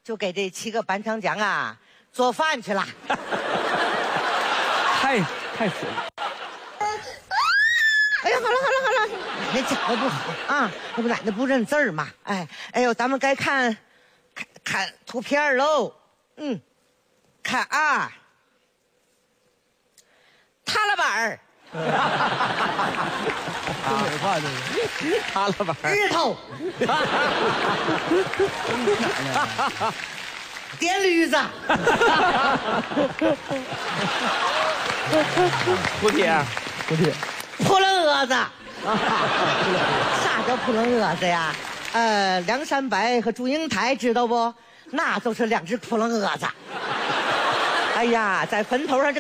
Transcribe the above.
就给这7个板肠姜啊做饭去了。 太损了。 哎呀，好了，那讲的不好啊，那不奶奶不认字儿嘛？哎呦，咱们该看图片喽。看啊，塌了板儿， 东北话这是塌了板儿， 日头，电驴子， 蝴蝶， 扑棱蛾子。啥叫扑棱蛾子呀？梁山伯和祝英台知道不？那都是2只扑棱蛾子。哎呀，在坟头上这。